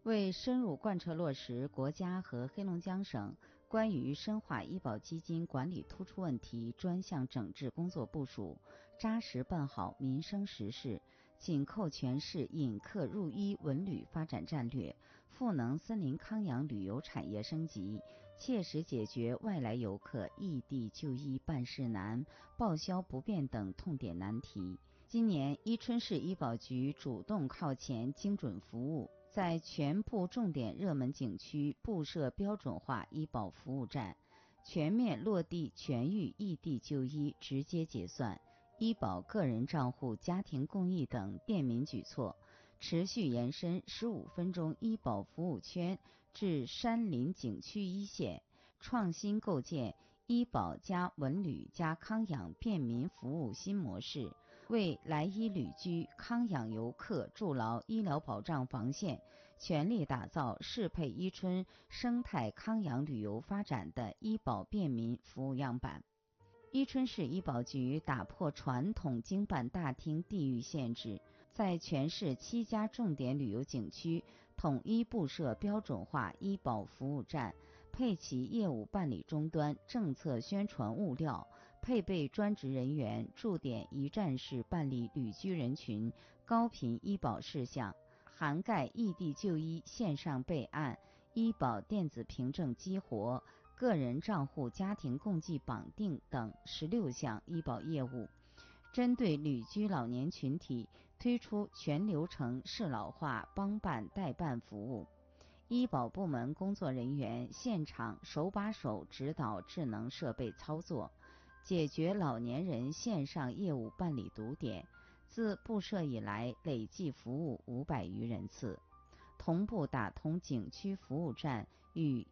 为深入贯彻落实国家和黑龙江省关于深化医保基金管理突出问题专项整治工作部署，扎实办好民生实事，紧扣全市引客入医文旅发展战略，赋能森林康养旅游产业升级，切实解决外来游客异地就医办事难、报销不便等痛点难题。今年，伊春市医保局主动靠前精准服务，在全部重点热门景区布设标准化医保服务站，全面落地全域异地就医直接结算、医保个人账户家庭共益等便民举措，持续延伸15分钟医保服务圈至山林景区一线，创新构建医保加文旅加康养便民服务新模式，为来医旅居、康养游客筑牢医疗保障防线，全力打造适配伊春生态康养旅游发展的医保便民服务样板。伊春市医保局打破传统经办大厅地域限制，在全市7家重点旅游景区统一布设标准化医保服务站，配齐业务办理终端、政策宣传物料，配备专职人员驻点一站式办理旅居人群高频医保事项，涵盖异地就医线上备案、医保电子凭证激活、个人账户家庭共济绑定等16项医保业务，针对旅居老年群体推出全流程适老化帮办代办服务，医保部门工作人员现场手把手指导智能设备操作，解决老年人线上业务办理堵点，自布设以来累计服务500余人次。同步打通景区服务站与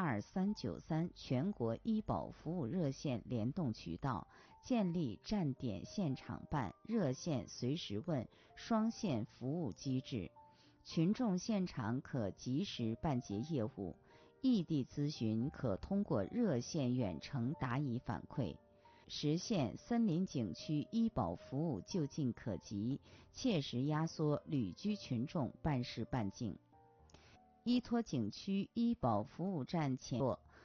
12393全国医保服务热线联动渠道，建立站点现场办、热线随时问双线服务机制，群众现场可及时办结业务，异地咨询可通过热线远程答疑反馈，实现森林景区医保服务就近可及，切实压缩旅居群众办事半径。依托景区医保服务站前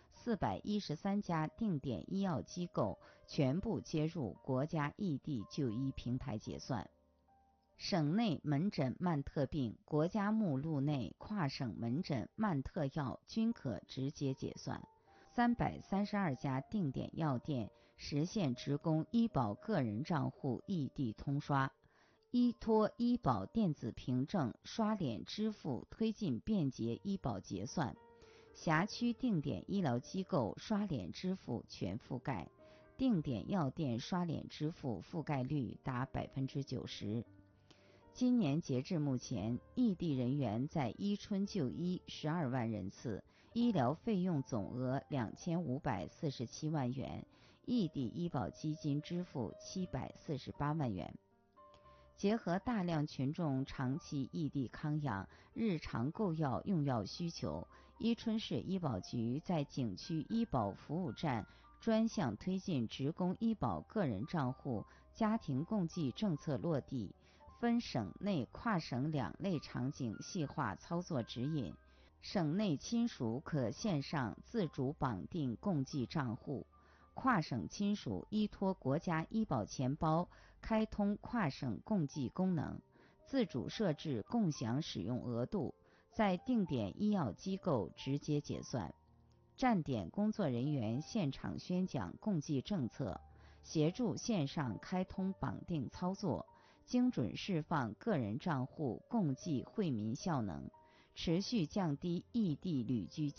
413家定点医药机构全部接入国家异地就医平台结算，省内门诊慢特病国家目录内跨省门诊慢特药均可直接结算，332家定点药店实现职工医保个人账户异地通刷，依托医保电子凭证刷脸支付推进便捷医保结算，辖区定点医疗机构刷脸支付全覆盖，定点药店刷脸支付覆盖率达90%。今年截至目前，异地人员在伊春就医12万人次，医疗费用总额2547万元，异地医保基金支付748万元。结合大量群众长期异地康养、日常购药用药需求，伊春市医保局在景区医保服务站专项推进职工医保个人账户家庭共济政策落地，分省内跨省2类场景细化操作指引，省内亲属可线上自主绑定共济账户，跨省亲属依托国家医保钱包开通跨省共济功能，自主设置共享使用额度，在定点医药机构直接结算，站点工作人员现场宣讲共济政策，协助线上开通绑定操作，精准释放个人账户共济惠民效能，持续降低异地旅居